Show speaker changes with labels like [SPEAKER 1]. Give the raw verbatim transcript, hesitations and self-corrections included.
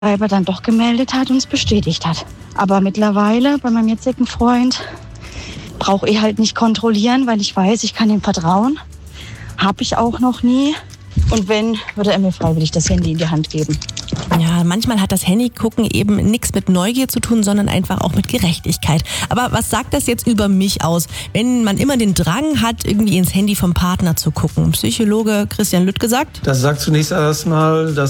[SPEAKER 1] Betreiber dann doch gemeldet hat und es bestätigt hat. Aber mittlerweile bei meinem jetzigen Freund brauche ich halt nicht kontrollieren, weil ich weiß, ich kann ihm vertrauen. Habe ich auch noch nie. Und wenn, würde er mir freiwillig das Handy in die Hand geben.
[SPEAKER 2] Ja, manchmal hat das Handygucken eben nichts mit Neugier zu tun, sondern einfach auch mit Gerechtigkeit. Aber was sagt das jetzt über mich aus, wenn man immer den Drang hat, irgendwie ins Handy vom Partner zu gucken? Psychologe Christian Lüttke sagt:
[SPEAKER 3] Das sagt zunächst erstmal, dass